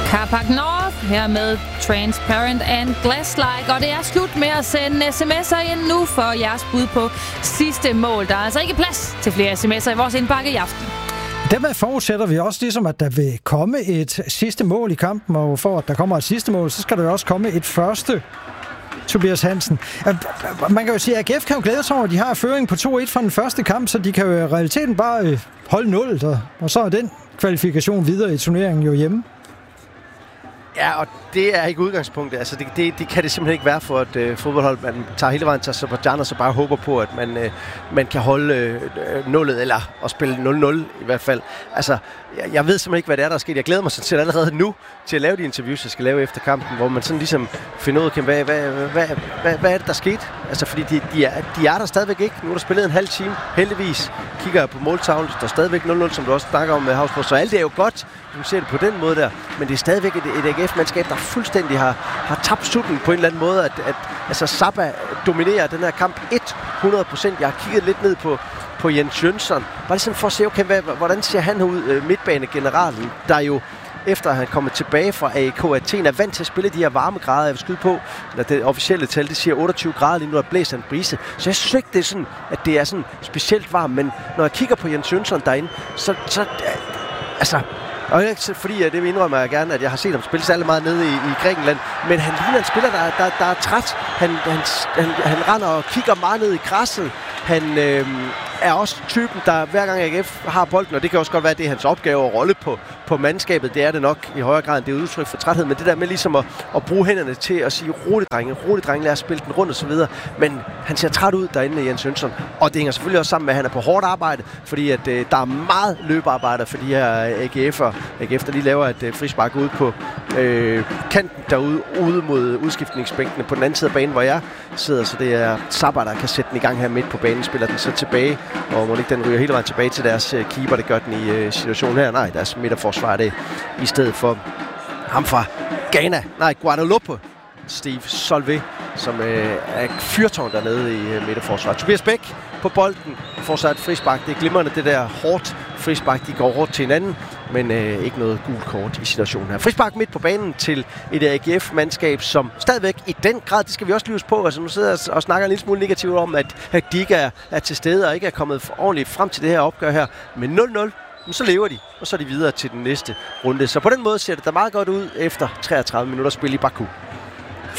Carpac North her med Transparent and Glass-like, og det er slut med at sende sms'er ind nu for jeres bud på sidste mål. Der er altså ikke plads til flere sms'er i vores indbakke i aften. Dermed forudsætter vi også ligesom, at der vil komme et sidste mål i kampen, og for at der kommer et sidste mål, så skal der jo også komme et første. Tobias Hansen. Man kan jo sige, at AGF kan jo glæde sig over, at de har føring på 2-1 fra den første kamp, så de kan jo i realiteten bare holde 0, og så er den kvalifikation videre i turneringen jo hjemme. Ja, og det er ikke udgangspunktet. Altså, det kan det simpelthen ikke være for et fodboldhold. Man tager hele vejen til Aserbajdsjan og så bare håber på, at man kan holde nullet, eller at spille 0-0 i hvert fald. Altså, jeg ved simpelthen ikke, hvad det er, der er sket. Jeg glæder mig sådan til allerede nu til at lave de interviews, jeg skal lave efter kampen, hvor man sådan ligesom finder ud af, hvad er det, der skete? Altså, fordi de er der stadigvæk ikke. Nu er der spillet en halv time. Heldigvis kigger jeg på måltavlen. Der er stadigvæk 0-0, som du også snakker om med Havsborg. Så alt det er jo godt. Du ser det på den måde der. Men det er stadigvæk et AGF-mandskab, der fuldstændig har tabt sutten på en eller anden måde. Altså, Zappa dominerer den her kamp 100%. Jeg har kigget lidt ned på Jens Jønsson. Bare ligesom for at se, okay, hvordan ser han ud, midtbanegeneralen, der jo efter at han kommet tilbage fra AEK Athen, er vant til at spille de her varmegrader. Jeg vil skyde på, at det officielle tal, det siger 28 grader lige nu, der blæser en brise. Så jeg synes ikke, det er sådan, at det er sådan specielt varmt. Men når jeg kigger på Jens Jønsson derinde, så altså... Og ikke fordi, det indrømmer jeg gerne, at jeg har set ham spille særlig meget nede i Grækenland. Men han ligner en spiller, der er træt. Han render og kigger meget ned i græsset. Han er også typen, der hver gang AGF har bolden, og det kan også godt være, at det er hans opgave at rolle på mandskabet. Det er det nok i højere grad, end det er udtryk for træthed. Men det der med ligesom at bruge hænderne til at sige, rolig drenge, lad os spille den rundt og så videre. Men han ser træt ud derinde, Jens Jønsson. Og det hænger selvfølgelig også sammen med, at han er på hårdt arbejde, fordi at der er meget løbearbejder for de her AGF'er. AGF, der lige laver et frispark ude på kanten derude, ude mod udskiftningsbænkene på den anden side af banen, hvor jeg sidder. Så det er Zappa, der kan sætte den i gang her midt på banen, spiller den så tilbage, og må ikke den ryger hele vejen tilbage til deres keeper. Det gør den i situationen her. Nej, deres midterforsvar det i stedet for ham fra Ghana. Nej, Guadeloupe. Steve Solvay, som er fyrtårn dernede i midterforsvaret. Tobias Bæk på bolden, får sig et frispark. Det er glimrende, det der hårdt frispark. De går hårdt til hinanden, men ikke noget gult kort i situationen her. Frispark midt på banen til et AGF-mandskab, som stadigvæk i den grad, det skal vi også lyves på. Altså nu sidder jeg og snakker en lille smule negativt om, at de ikke er til stede og ikke er kommet ordentligt frem til det her opgør her. Men 0-0, så lever de, og så er de videre til den næste runde. Så på den måde ser det da meget godt ud efter 33 minutter spil i Baku.